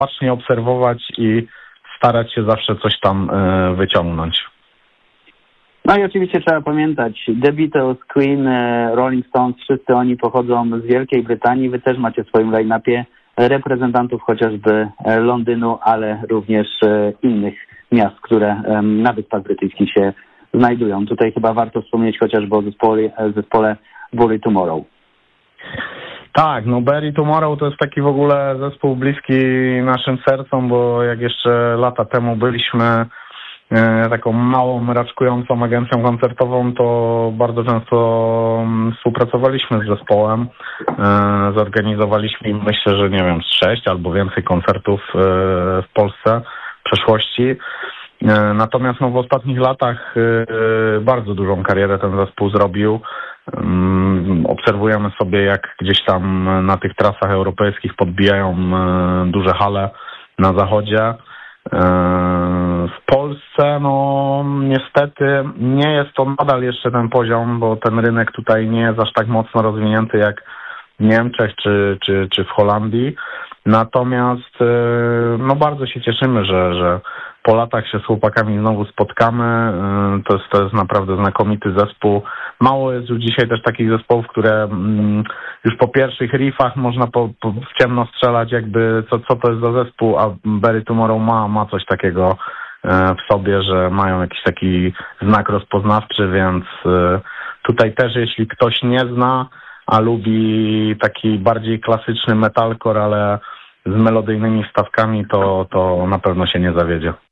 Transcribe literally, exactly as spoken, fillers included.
bacznie obserwować i starać się zawsze coś tam wyciągnąć. No i oczywiście trzeba pamiętać, The Beatles, Queen, Rolling Stones, wszyscy oni pochodzą z Wielkiej Brytanii. Wy też macie w swoim line-upie reprezentantów chociażby Londynu, ale również innych miast, które na Wyspach Brytyjskich się znajdują. Tutaj chyba warto wspomnieć chociażby o zespole, zespole Bury Tomorrow. Tak, no Bury Tomorrow to jest taki w ogóle zespół bliski naszym sercom, bo jak jeszcze lata temu byliśmy taką małą, raczkującą agencją koncertową, to bardzo często współpracowaliśmy z zespołem. Zorganizowaliśmy, myślę, że nie wiem, z sześć albo więcej koncertów w Polsce w przeszłości. Natomiast no, w ostatnich latach bardzo dużą karierę ten zespół zrobił. Obserwujemy sobie, jak gdzieś tam na tych trasach europejskich podbijają duże hale na zachodzie. W Polsce no niestety nie jest to nadal jeszcze ten poziom, bo ten rynek tutaj nie jest aż tak mocno rozwinięty jak w Niemczech czy, czy, czy w Holandii. Natomiast no bardzo się cieszymy, że, że po latach się z chłopakami znowu spotkamy. To jest, to jest naprawdę znakomity zespół. Mało jest już dzisiaj też takich zespołów, które już po pierwszych riffach można po, po, w ciemno strzelać jakby co, co to jest za zespół, a Bury Tomorrow ma, ma coś takiego w sobie, że mają jakiś taki znak rozpoznawczy, więc tutaj też jeśli ktoś nie zna, a lubi taki bardziej klasyczny metalcore, ale z melodyjnymi wstawkami, to, to na pewno się nie zawiedzie.